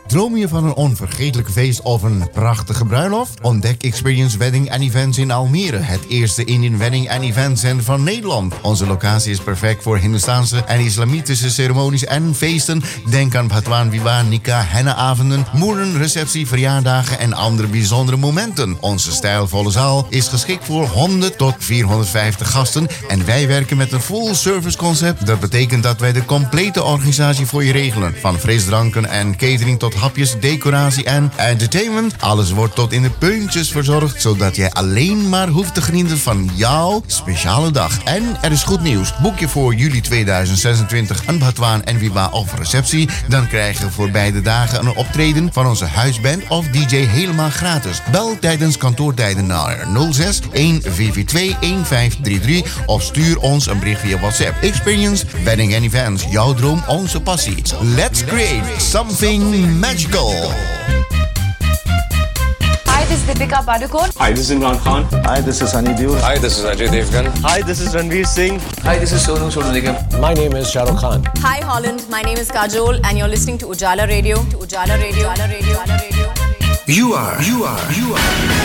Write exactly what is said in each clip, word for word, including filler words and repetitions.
Droom je van een onvergetelijk feest of een prachtige bruiloft? Ontdek Experience Wedding and Events in Almere. Het eerste Indian Wedding and Event Center van Nederland. Onze locatie is perfect voor Hindoestaanse en islamitische ceremonies en feesten. Denk aan Bhatwan Vivah, Nikah, henna-avonden, moeren, receptie, verjaardagen en andere bijzondere momenten. Onze stijlvolle zaal is geschikt voor honderd tot vierhonderdvijftig gasten en wij werken met een full service concept. Dat betekent dat wij de complete organisatie voor je regelen. Van frisdranken en catering tot hapjes, decoratie en entertainment. Alles wordt tot in de puntjes verzorgd, zodat jij alleen maar hoeft te genieten van jouw speciale dag. En er is goed nieuws. Boek je voor juli tweeduizend zesentwintig een Bhatwan en Vivah of receptie, dan krijg je voor beide dagen een optreden van onze huisband of D J helemaal gratis. Bel tijdens kantoortijden naar nul zes een vier vier twee een vijf drie drie of stuur ons een bericht via WhatsApp. Experience Wedding and Events. Jouw droom, onze passie. Let's create something magical. Hi, this is Deepika Padukone. Hi, this is Imran Khan. Hi, this is Sunny Deol. Hi, this is Ajay Devgan. Hi, this is Ranveer Singh. Hi, this is Sonu Sood Nigam. My name is Shah Rukh Khan. Hi, Holland. My name is Kajol, and you're listening to Ujala Radio. To Ujala Radio. Ujala Radio. Ujala Radio. You are. You are. You are.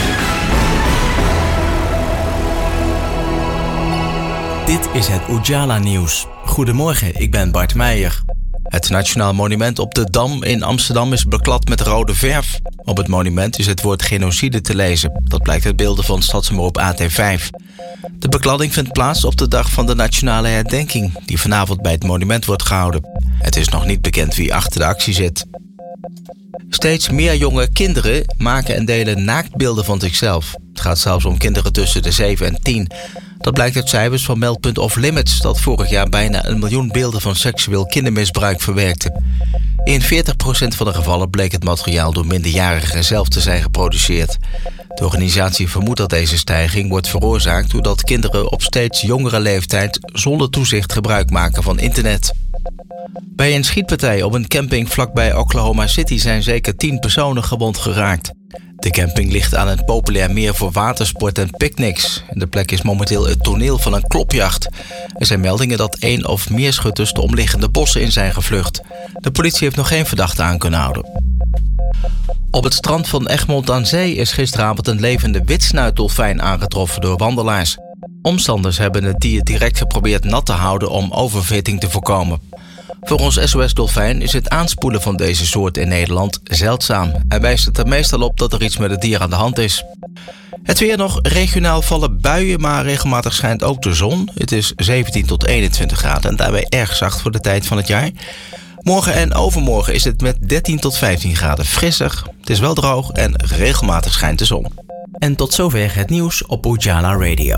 Dit is het Ujala Nieuws. Goedemorgen, ik ben Bart Meijer. Het Nationaal Monument op de Dam in Amsterdam is beklad met rode verf. Op het monument is het woord genocide te lezen. Dat blijkt uit beelden van Stadsomroep A T vijf. De bekladding vindt plaats op de dag van de nationale herdenking, die vanavond bij het monument wordt gehouden. Het is nog niet bekend wie achter de actie zit. Steeds meer jonge kinderen maken en delen naaktbeelden van zichzelf. Het gaat zelfs om kinderen tussen de zeven en tien. Dat blijkt uit cijfers van Meldpunt Off Limits, dat vorig jaar bijna een miljoen beelden van seksueel kindermisbruik verwerkte. In veertig procent van de gevallen bleek het materiaal door minderjarigen zelf te zijn geproduceerd. De organisatie vermoedt dat deze stijging wordt veroorzaakt doordat kinderen op steeds jongere leeftijd zonder toezicht gebruik maken van internet. Bij een schietpartij op een camping vlakbij Oklahoma City zijn zeker tien personen gewond geraakt. De camping ligt aan een populair meer voor watersport en picknicks. De plek is momenteel het toneel van een klopjacht. Er zijn meldingen dat één of meer schutters de omliggende bossen in zijn gevlucht. De politie heeft nog geen verdachte aan kunnen houden. Op het strand van Egmond aan Zee is gisteravond een levende witsnuitdolfijn aangetroffen door wandelaars. Omstanders hebben het dier direct geprobeerd nat te houden om overfitting te voorkomen. Volgens S O S Dolfijn is het aanspoelen van deze soort in Nederland zeldzaam. Hij wijst het er meestal op dat er iets met het dier aan de hand is. Het weer nog, regionaal vallen buien, maar regelmatig schijnt ook de zon. Het is zeventien tot eenentwintig graden en daarbij erg zacht voor de tijd van het jaar. Morgen en overmorgen is het met dertien tot vijftien graden frisser. Het is wel droog en regelmatig schijnt de zon. En tot zover het nieuws op Ujala Radio.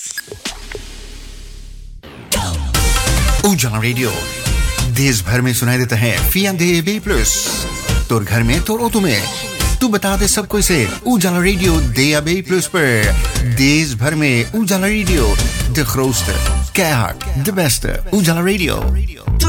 Ujala Radio. देश भर में सुनाई देता है via D A B plus. तोर घर में तोर ऑटो में तू बता दे सबको इसे उजाला radio D A B plus पर देश भर में उजाला radio de grootste, keihard, de beste Ujala Radio.